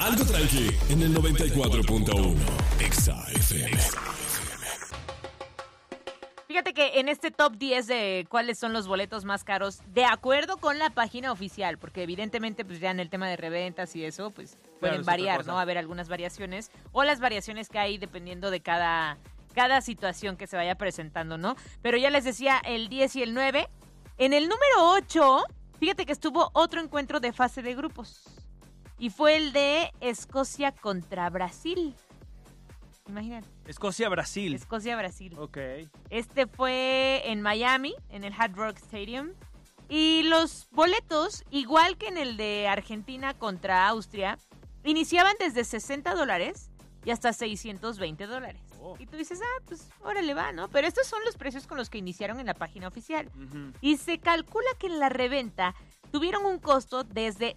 Algo tranqui en el 94.1 Exa FM. Fíjate que en este top 10 de cuáles son los boletos más caros, de acuerdo con la página oficial, porque evidentemente pues ya en el tema de reventas y eso, pues pueden variar, ¿no? Va a haber algunas variaciones, o las variaciones que hay dependiendo de cada situación que se vaya presentando, ¿no? Pero ya les decía, el 10 y el 9. En el número 8, fíjate que estuvo otro encuentro de fase de grupos, y fue el de Escocia contra Brasil. Imagínate. Escocia-Brasil. Escocia-Brasil. Ok. Este fue en Miami, en el Hard Rock Stadium. Y los boletos, igual que en el de Argentina contra Austria, iniciaban desde $60 y hasta $620. Oh. Y tú dices, pues órale va, ¿no? Pero estos son los precios con los que iniciaron en la página oficial. Uh-huh. Y se calcula que en la reventa tuvieron un costo desde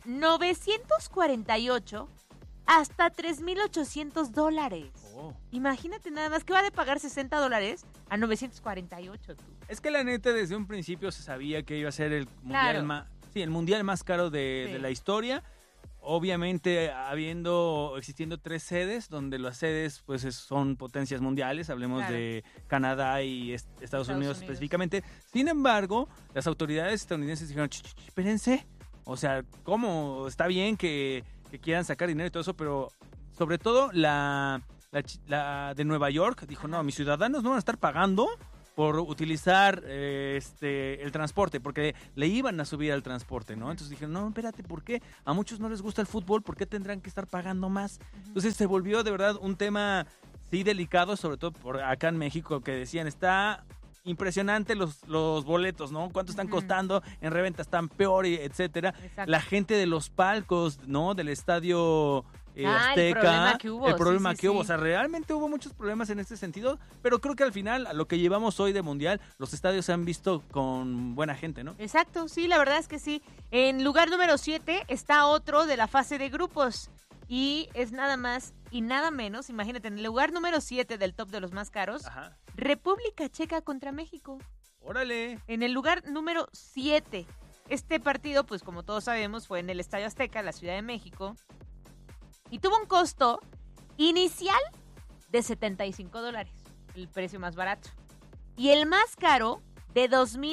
$948 hasta $3,800. Oh. Imagínate nada más que va de pagar $60 a $948. Tú. Es que la neta desde un principio se sabía que iba a ser el mundial el mundial más caro de la historia. Obviamente existiendo 3 sedes, donde las sedes pues son potencias mundiales, hablemos de Canadá y Estados Unidos específicamente. Sin embargo, las autoridades estadounidenses dijeron, espérense, o sea, ¿cómo? Está bien que quieran sacar dinero y todo eso, pero sobre todo la de Nueva York dijo, no, mis ciudadanos no van a estar pagando por utilizar el transporte, porque le iban a subir al transporte, ¿no? Entonces dijeron, no, espérate, ¿por qué? A muchos no les gusta el fútbol, ¿por qué tendrán que estar pagando más? Entonces se volvió de verdad un tema, sí, delicado, sobre todo por acá en México, que decían, está impresionante los boletos, ¿no? ¿Cuánto están costando? En reventa están peor, etcétera. Exacto. La gente de los palcos, ¿no? Del estadio Azteca. El problema que hubo. O sea, realmente hubo muchos problemas en este sentido, pero creo que al final, a lo que llevamos hoy de Mundial, los estadios se han visto con buena gente, ¿no? Exacto, sí, la verdad es que sí. En lugar número 7 está otro de la fase de grupos. Y es nada más y nada menos, imagínate, en el lugar número 7 del top de los más caros, República Checa contra México. ¡Órale! En el lugar número 7. Este partido, pues como todos sabemos, fue en el Estadio Azteca, la Ciudad de México. Y tuvo un costo inicial de $75, el precio más barato. Y el más caro de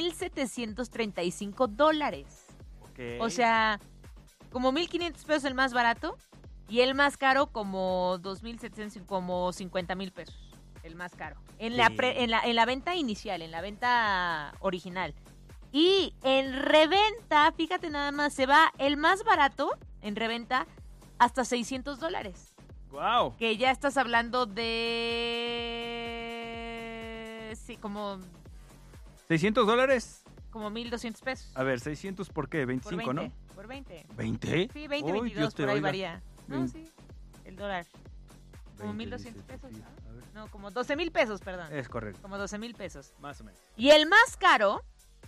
$2,735. Okay. O sea, como $1,500 el más barato. Y el más caro como $2,700, como $50,000, el más caro. En la venta inicial, en la venta original. Y en reventa, fíjate nada más, se va el más barato en reventa hasta $600. ¡Wow! Que ya estás hablando de... Sí, como... ¿$600? Como $1,200. A ver, 600 ¿por qué? 25, por 20, ¿no? Por 20. ¿20? Sí, 20, 22, por ahí varía. No, sí, el dólar. Como $1,200. No, como $12,000, perdón. Es correcto. Como $12,000. Más o menos. Y el más caro,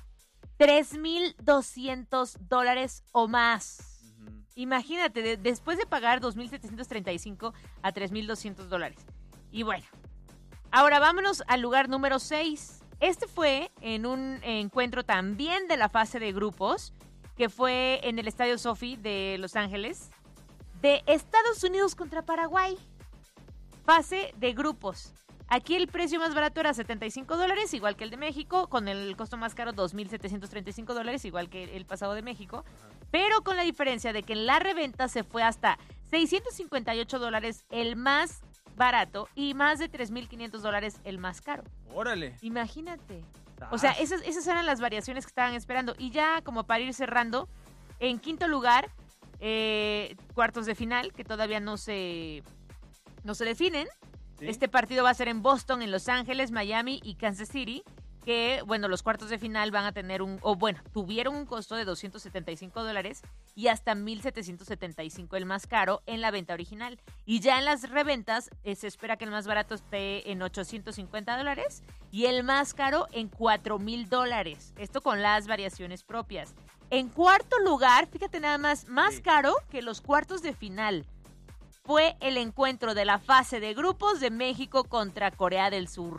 $3,200 o más. Uh-huh. Imagínate, después de pagar $2,735 a $3,200. Y bueno, ahora vámonos al lugar número 6. Este fue en un encuentro también de la fase de grupos, que fue en el Estadio Sophie de Los Ángeles, de Estados Unidos contra Paraguay. Fase de grupos. Aquí el precio más barato era $75, igual que el de México, con el costo más caro $2,735, igual que el pasado de México, pero con la diferencia de que en la reventa se fue hasta $658 el más barato y más de $3,500 el más caro. ¡Órale! Imagínate. O sea, esas eran las variaciones que estaban esperando. Y ya como para ir cerrando, en quinto lugar, cuartos de final, que todavía no se definen. ¿Sí? Este partido va a ser en Boston, en Los Ángeles, Miami y Kansas City, que, bueno, los cuartos de final van a tener tuvieron un costo de $275 y hasta $1,775 el más caro en la venta original. Y ya en las reventas se espera que el más barato esté en $850 y el más caro en $4,000. Esto con las variaciones propias. En cuarto lugar, fíjate nada más caro que los cuartos de final, fue el encuentro de la fase de grupos de México contra Corea del Sur.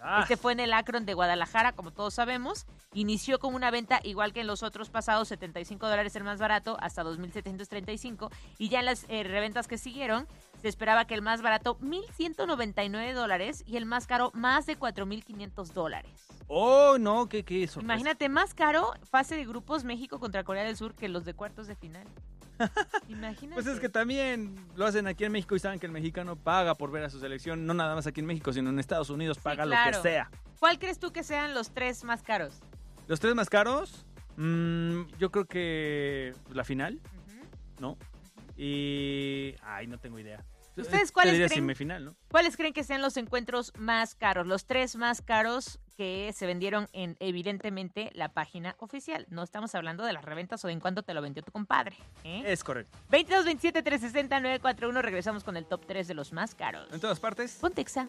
Este fue en el Akron de Guadalajara, como todos sabemos. Inició con una venta igual que en los otros pasados, $75 el más barato, hasta $2,735. Y ya en las reventas que siguieron, se esperaba que el más barato, $1,199, y el más caro, más de $4,500. Oh, no, ¿qué sorpresa? Imagínate, más caro, fase de grupos México contra Corea del Sur que los de cuartos de final. Imagínate. Pues es que también lo hacen aquí en México y saben que el mexicano paga por ver a su selección, no nada más aquí en México, sino en Estados Unidos paga lo que sea. ¿Cuál crees tú que sean los 3 más caros? ¿Los 3 más caros? Yo creo que la final, ¿no? Y... Ay, no tengo idea. ¿Ustedes cuáles creen? Semifinal, ¿no? ¿Cuáles creen que sean los encuentros más caros? Los 3 más caros que se vendieron en, evidentemente, la página oficial. No estamos hablando de las reventas o de en cuánto te lo vendió tu compadre. Es correcto. 22, 27, 360, 941. Regresamos con el top 3 de los más caros. ¿En todas partes? Ponte Exa.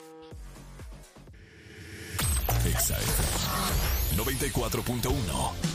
Exa 94.1